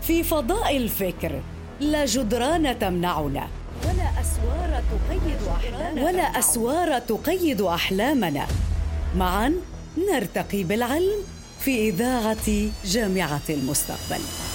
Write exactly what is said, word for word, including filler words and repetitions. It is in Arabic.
في فضاء الفكر لا جدران تمنعنا، ولا أسوار تقيد أحلامنا ولا أسوار تقيد أحلامنا. معاً نرتقي بالعلم في إذاعة جامعة المستقبل.